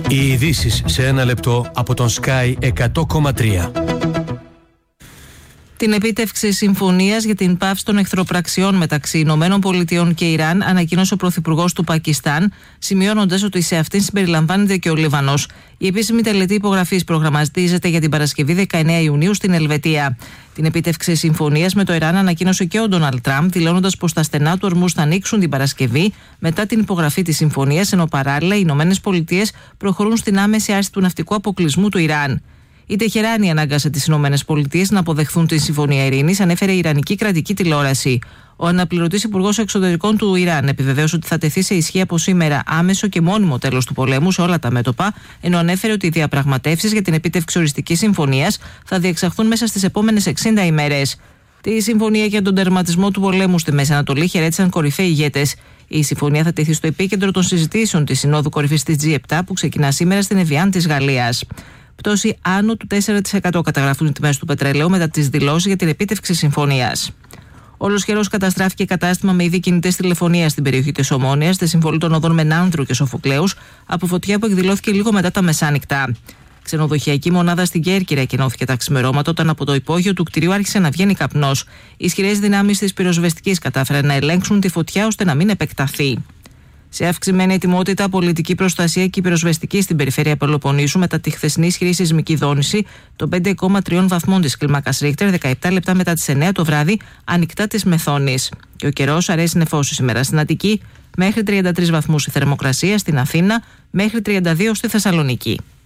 Οι ειδήσεις σε ένα λεπτό από τον Sky 100,3. Την επίτευξη συμφωνίας για την πάυση των εχθροπραξιών μεταξύ ΗΠΑ και Ιράν ανακοίνωσε ο Πρωθυπουργός του Πακιστάν, σημειώνοντας ότι σε αυτήν συμπεριλαμβάνεται και ο Λίβανος. Η επίσημη τελετή υπογραφής προγραμματίζεται για την Παρασκευή 19 Ιουνίου στην Ελβετία. Την επίτευξη συμφωνίας με το Ιράν ανακοίνωσε και ο Ντόναλντ Τραμπ, δηλώνοντας πως τα στενά του ορμούς θα ανοίξουν την Παρασκευή μετά την υπογραφή της συμφωνίας, ενώ παράλληλα οι ΗΠΑ προχωρούν στην άμεση άρση του ναυτικού αποκλεισμού του Ιράν. Η Τεχεράνη ανάγκασε τις ΗΠΑ να αποδεχθούν τη συμφωνία ειρήνης, ανέφερε η Ιρανική κρατική τηλεόραση. Ο αναπληρωτής υπουργός εξωτερικών του Ιράν επιβεβαίωσε ότι θα τεθεί σε ισχύ από σήμερα άμεσο και μόνιμο τέλος του πολέμου σε όλα τα μέτωπα, ενώ ανέφερε ότι οι διαπραγματεύσεις για την επίτευξη οριστικής συμφωνίας θα διεξαχθούν μέσα στις επόμενες 60 ημέρες. Τη συμφωνία για τον τερματισμό του πολέμου στη Μέση Ανατολή χαιρέτησαν κορυφαίοι ηγέτες. Η συμφωνία θα τεθεί στο επίκεντρο των συζητήσεων της Συνόδου Κορυφής της G7 που ξεκινά σήμερα στην Εβιάν της Γαλλίας. Πτώση άνω του 4% καταγραφούν οι τιμές του πετρελαίου μετά τις δηλώσεις για την επίτευξη συμφωνίας. Ολοσχερός καταστράφηκε κατάστημα με είδη κινητές τηλεφωνίας στην περιοχή της Ομόνοιας, στη συμβολή των οδών Μενάνδρου και Σοφοκλέους, από φωτιά που εκδηλώθηκε λίγο μετά τα μεσάνυχτα. Ξενοδοχειακή μονάδα στην Κέρκυρα εκενώθηκε τα ξημερώματα όταν από το υπόγειο του κτηρίου άρχισε να βγαίνει καπνός. Οι ισχυρές δυνάμεις της πυροσβεστικής κατάφεραν να ελέγξουν τη φωτιά ώστε να μην επεκταθεί. Σε αυξημένη ετοιμότητα, πολιτική προστασία και πυροσβεστική στην περιφέρεια Πελοποννήσου μετά τη χθεσινή ισχυρή σεισμική δόνηση των 5,3 βαθμών της κλίμακας Ρίχτερ, 17 λεπτά μετά τις 9 το βράδυ, ανοιχτά της Μεθόνης. Και ο καιρός αρέσει νεφώσει σήμερα στην Αττική, μέχρι 33 βαθμούς η θερμοκρασία, στην Αθήνα μέχρι 32 στη Θεσσαλονίκη.